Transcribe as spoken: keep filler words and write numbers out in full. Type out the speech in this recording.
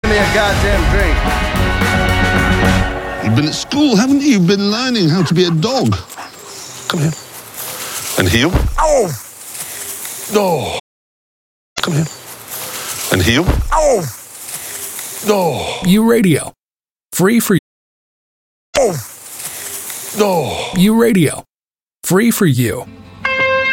Me a goddamn drink. You've been at school, haven't you? You've been learning how to be a dog. Come here. And heel. Oh! No. Come here. And heel. Oh! No. U Radio. Free for Oh! No. U Radio. Free for you.